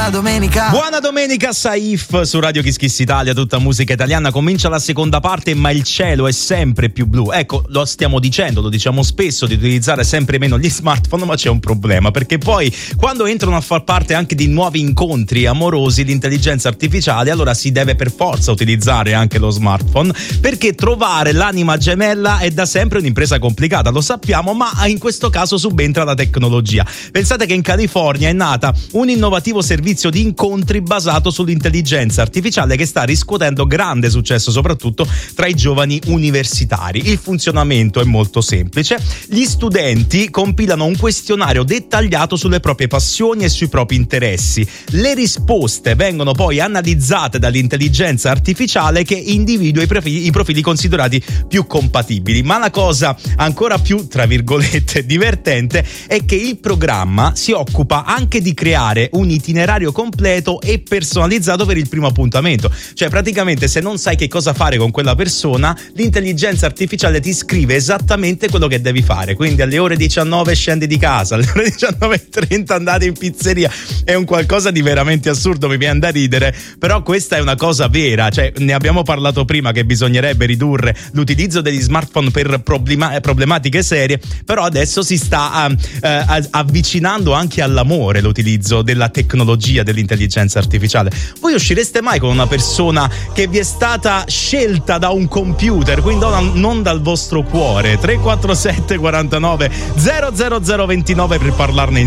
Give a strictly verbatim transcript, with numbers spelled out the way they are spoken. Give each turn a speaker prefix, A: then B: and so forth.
A: Buona domenica.
B: Buona domenica Saif su Radio Kiss Kiss Italia, tutta musica italiana. Comincia la seconda parte, ma il cielo è sempre più blu. Ecco, lo stiamo dicendo, lo diciamo spesso, di utilizzare sempre meno gli smartphone, ma c'è un problema, perché poi quando entrano a far parte anche di nuovi incontri amorosi l'intelligenza artificiale, allora si deve per forza utilizzare anche lo smartphone, perché trovare l'anima gemella è da sempre un'impresa complicata, lo sappiamo, ma in questo caso subentra la tecnologia. Pensate che in California è nata un innovativo servizio di incontri basato sull'intelligenza artificiale che sta riscuotendo grande successo soprattutto tra i giovani universitari. Il funzionamento è molto semplice: gli studenti compilano un questionario dettagliato sulle proprie passioni e sui propri interessi. Le risposte vengono poi analizzate dall'intelligenza artificiale che individua i profili, i profili considerati più compatibili. Ma la cosa ancora più, tra virgolette, divertente è che il programma si occupa anche di creare un itinerario completo e personalizzato per il primo appuntamento. Cioè, praticamente, se non sai che cosa fare con quella persona, l'intelligenza artificiale ti scrive esattamente quello che devi fare. Quindi alle ore diciannove scendi di casa, alle ore diciannove e trenta andate in pizzeria. È un qualcosa di veramente assurdo, mi viene da ridere, però questa è una cosa vera. Cioè, ne abbiamo parlato prima che bisognerebbe ridurre l'utilizzo degli smartphone per problema- problematiche serie, però adesso si sta uh, uh, avvicinando anche all'amore l'utilizzo della tecnologia dell'intelligenza artificiale. Voi uscireste mai con una persona che vi è stata scelta da un computer, quindi non dal vostro cuore? Tre quattro sette quarantanove zero zero zero ventinove per parlarne